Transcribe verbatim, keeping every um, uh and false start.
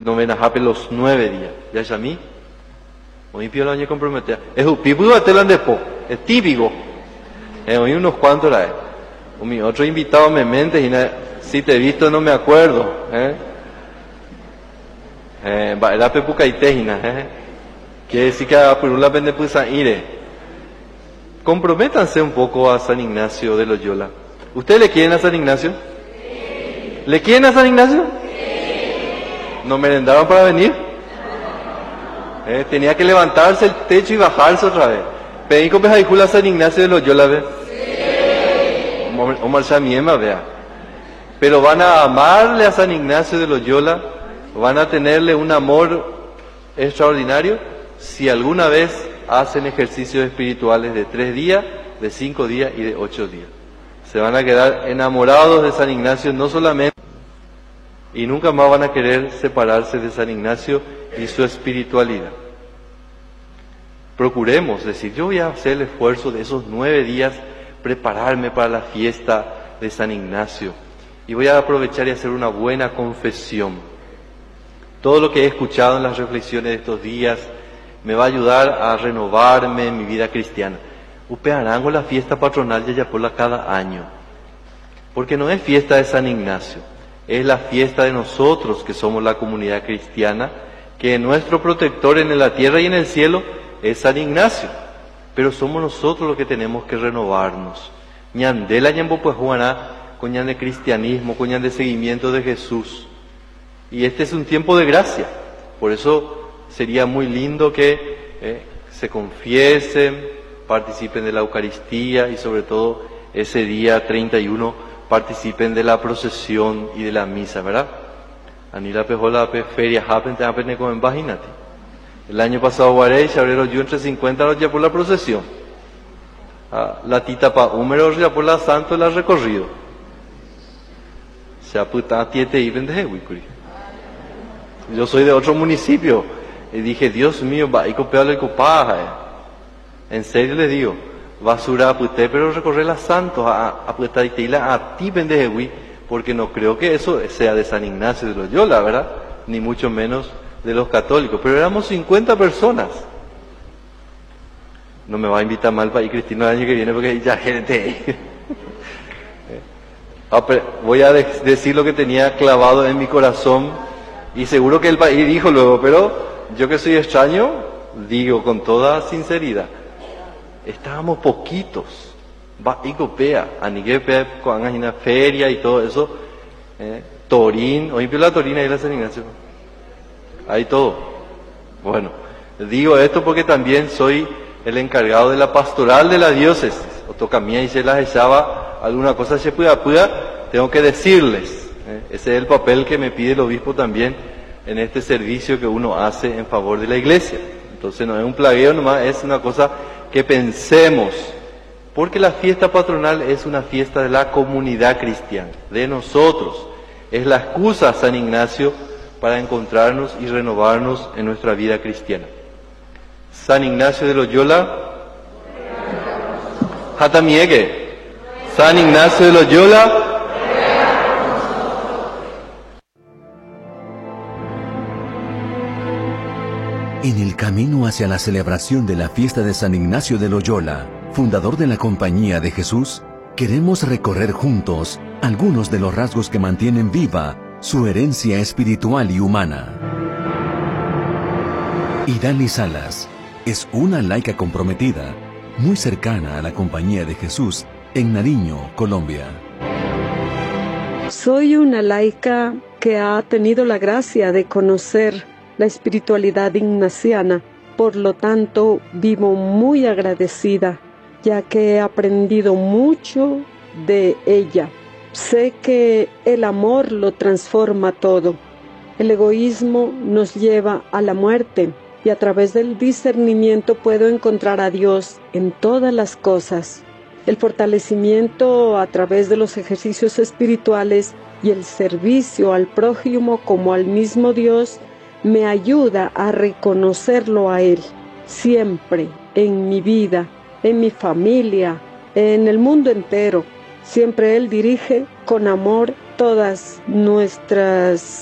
no ven a Jape los nueve días. Ya es a mí. Hoy pio el año comprometida. Es un pipo a telan de po. Es típico. Eh, hoy unos cuantos la es. Mi otro invitado me mente y na, si te he visto no me acuerdo. Eh. Eh, era pepucaitejina. Eh. Quiere decir que a Perula vende pusa ire. Comprométanse un poco a San Ignacio de Loyola. ¿Ustedes le quieren a San Ignacio? Sí. ¿Le quieren a San Ignacio? Sí. ¿No merendaron para venir? Eh, tenía que levantarse el techo y bajarse otra vez. Pedí con a San Ignacio de Loyola, ¿ve? Sí. Omar Shamiema, vea. Pero van a amarle a San Ignacio de Loyola, van a tenerle un amor extraordinario si alguna vez hacen ejercicios espirituales de tres días, de cinco días y de ocho días. Se van a quedar enamorados de San Ignacio, no solamente, y nunca más van a querer separarse de San Ignacio y su espiritualidad. Procuremos decir, yo voy a hacer el esfuerzo de esos nueve días, prepararme para la fiesta de San Ignacio, y voy a aprovechar y hacer una buena confesión. Todo lo que he escuchado en las reflexiones de estos días me va a ayudar a renovarme en mi vida cristiana. Upearango la fiesta patronal de Yayapola cada año, porque no es fiesta de San Ignacio, es la fiesta de nosotros que somos la comunidad cristiana, que nuestro protector en la tierra y en el cielo es San Ignacio, pero somos nosotros los que tenemos que renovarnos. Ñandela ñambo pues jugará con ñan de cristianismo, con ñan de seguimiento de Jesús. Y este es un tiempo de gracia, por eso sería muy lindo que eh, se confiesen, participen de la Eucaristía y sobre todo ese día treinta y uno participen de la procesión y de la misa, ¿verdad? Anila pejola pe feria hapen te hapen como imagínate. El año pasado guaré y abrieron yo entre cincuenta los ya por la procesión. Ah, la tita pa húmero ya por la santo la recorrido. Se aputa tiete y vende huicuri. Yo soy de otro municipio y dije, Dios mío, va y copiarle el copaja. En serio les digo, basura aputé, pero recorrer la santos a aputar y teila a ti vende hui, porque no creo que eso sea de San Ignacio de Loyola, ¿verdad? Ni mucho menos de los católicos, pero éramos cincuenta personas. No me va a invitar mal para ir Cristina el año que viene porque ya gente. Voy a de- decir lo que tenía clavado en mi corazón y seguro que el país dijo luego, pero yo que soy extraño, digo con toda sinceridad, estábamos poquitos. Va y copea, anigue con una feria y todo eso, eh, Torín, hoy la Torina y la San Ignacio. Hay todo. Bueno, digo esto porque también soy el encargado de la pastoral de la diócesis. O toca mía y se las echaba alguna cosa se pueda, pueda, tengo que decirles. ¿eh? Ese es el papel que me pide el obispo también en este servicio que uno hace en favor de la iglesia. Entonces no es un plagueo nomás, es una cosa que pensemos. Porque la fiesta patronal es una fiesta de la comunidad cristiana, de nosotros. Es la excusa, San Ignacio, para encontrarnos y renovarnos en nuestra vida cristiana. San Ignacio de Loyola, Jatamiegue, San Ignacio de Loyola, En el camino hacia la celebración de la fiesta de San Ignacio de Loyola, fundador de la Compañía de Jesús, queremos recorrer juntos algunos de los rasgos que mantienen viva su herencia espiritual y humana. Idali Salas es una laica comprometida, muy cercana a la Compañía de Jesús en Nariño, Colombia. Soy una laica que ha tenido la gracia de conocer la espiritualidad ignaciana, por lo tanto vivo muy agradecida, ya que he aprendido mucho de ella. Sé que el amor lo transforma todo. El egoísmo nos lleva a la muerte y a través del discernimiento puedo encontrar a Dios en todas las cosas. El fortalecimiento a través de los ejercicios espirituales y el servicio al prójimo como al mismo Dios me ayuda a reconocerlo a Él, siempre, en mi vida, en mi familia, en el mundo entero. Siempre Él dirige con amor todas nuestras